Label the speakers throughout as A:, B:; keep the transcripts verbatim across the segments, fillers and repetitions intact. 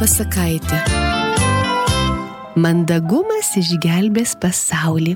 A: pasakaitė. Mandagumas išgelbės pasaulį.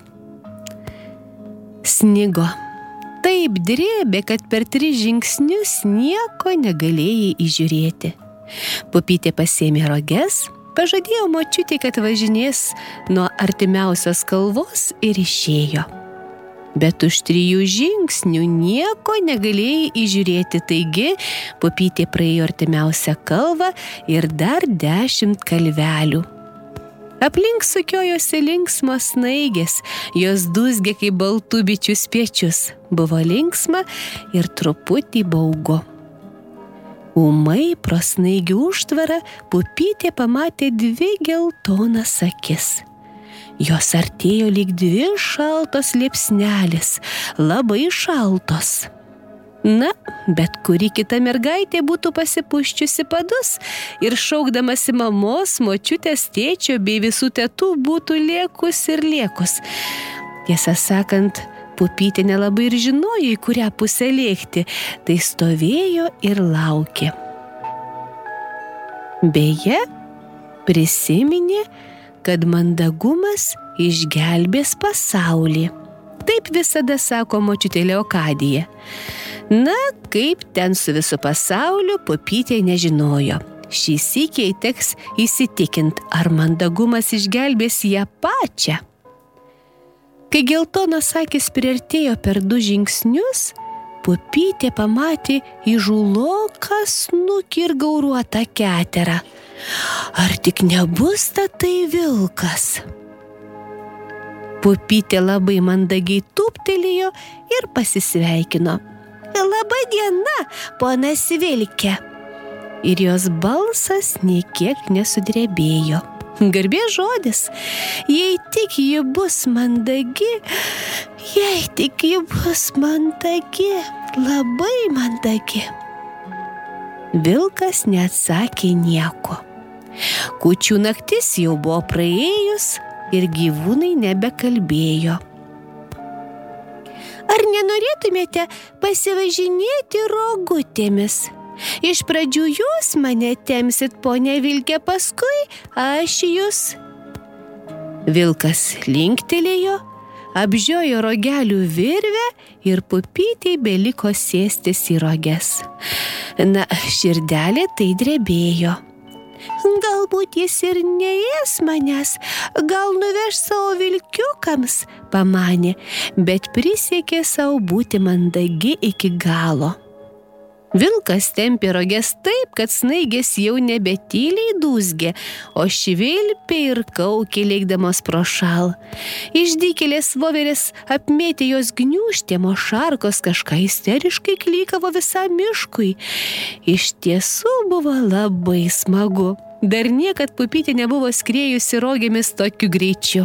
A: Snigo. Taip drėbė, kad per tris žingsnius nieko negalėjai įžiūrėti. Pupytė pasėmė roges, pažadėjo močiutei, kad važinės nuo artimiausios kalvos ir išėjo. Bet už trijų žingsnių nieko negalėjai įžiūrėti, taigi Pupytė praėjo artimiausią kalvą ir dar dešimt kalvelių. Aplink sukiojosi linksmos snaigės, jos dūzgė kaip baltų bičių spiečius. Buvo linksma ir truputį baugu. Ūmai pro snaigių užtvarą Pupytė pamatė dvi geltonas akis. Jos artėjo lyg dvi šaltos liepsnelės, labai šaltos. Na, bet kuri kita mergaitė būtų pasipuščiusi padus ir šaukdamasi mamos, močiutės, tėčio bei visų tetų būtų lėkus ir lėkus. Tiesą sakant, Pupytė nelabai ir žinojo, į kurią pusę lėkti, tai stovėjo ir laukė. Beje, prisiminė, kad mandagumas išgelbės pasaulį. Taip visada sako močiutė Leokadija. Na, kaip ten su visu pasauliu, Pupytė nežinojo. Šį sykį jai teks įsitikint, ar mandagumas išgelbės ją pačią. Kai geltonas akis priartėjo per du žingsnius, Pupytė pamatė įžūloką snukį ir gauruotą keterą. Ar tik nebus tai vilkas? Pupytė labai mandagiai tūptelėjo ir pasisveikino. Labą dieną, ponas Vilke. Ir jos balsas nė kiek nesudrebėjo. Garbės žodis, jei tik ji bus mandagi, jei tik ji bus mandagi, labai mandagi. Vilkas neatsakė nieko. Kūčių naktis jau buvo praėjus ir gyvūnai nebekalbėjo. Ar nenorėtumėte pasivažinėti rogutėmis? Iš pradžių jūs mane tempsit, ponia Vilke, paskui aš jūs. Vilkas linktelėjo, apžiojo rogelių virvę ir Pupytei beliko sėstis į roges. Na, širdelė tai drebėjo. Galbūt jis ir neės manęs, gal nuveš savo vilkiukams, pamanė, bet prisiekė savo būti mandagi iki galo. Vilkas tempė roges taip, kad snaigės jau nebetyliai dūzgė, o švilpė ir kaukė lėkdamos pro šalą. Išdykėlės voverės apmėtė jos gniūžtėm, o šarkos kažką isteriškai klykavo visam miškui. Iš tiesų buvo labai smagu. Dar niekad Pupytė nebuvo skriejusi rogėmis tokiu greičiu.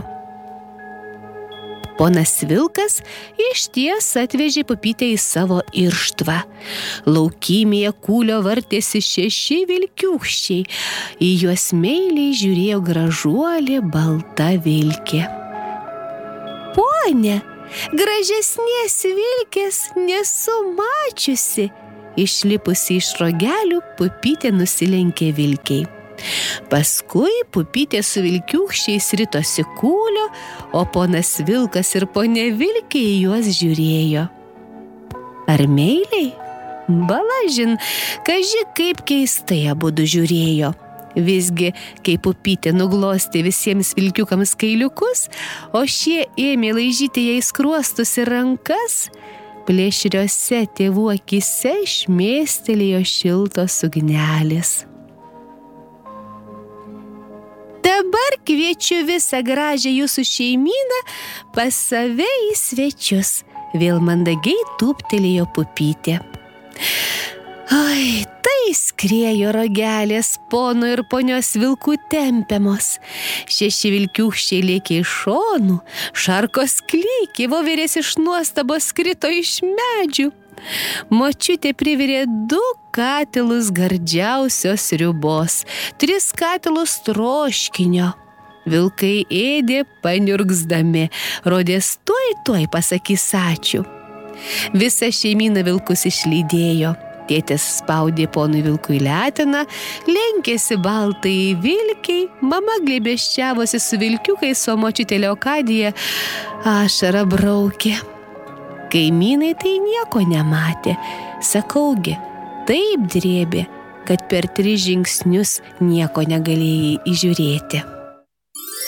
A: Ponas Vilkas išties atvežė Pupytę į savo irštvą. Laukymėje kūlio vartėsi šeši vilkiūkščiai. Į juos meiliai žiūrėjo gražuolė balta vilkė. Pone, gražesnės vilkės nesu mačiusi. Išlipusi iš rogelių, Pupytė nusilenkė vilkei. Paskui Pupytė su vilkiūkščiais ritosi kūlio, o ponas Vilkas ir ponė Vilkė į juos žiūrėjo. Ar meiliai? Balažin, kaži kaip keistai abudu žiūrėjo. Visgi, kai Pupytė nuglostė visiems vilkiukams kailiukus, o šie ėmė laižyti jai skruostus ir rankas, plėšriose tėvų akyse šmėstelėjo šiltos ugnelės. Dabar kviečiu visą gražią jūsų šeimyną pas save į svečius, vėl mandagiai tūptelėjo Pupytė. Oi, tai skriejo rogelės pono ir ponios vilkų tempiamos. Šeši vilkiūkščiai lėkė iš šonų, šarkos klykė, voverės iš nuostabos krito iš medžių. Močiutė privirė du katilus gardžiausios sriubos, tris katilus troškinio. Vilkai ėdė paniurgzdami, rodės tuoj tuoj pasakys ačiū. Visa šeimyna vilkus išlydėjo. Tėtis spaudė ponui vilkui leteną, lenkėsi baltai vilkiai, mama glėbesčiavosi su vilkiukais, o močiutė Leokadija ašarą braukė. Kaimynai tai nieko nematė, sakaugi, taip drėbė, kad per tris žingsnius nieko negalėjai įžiūrėti.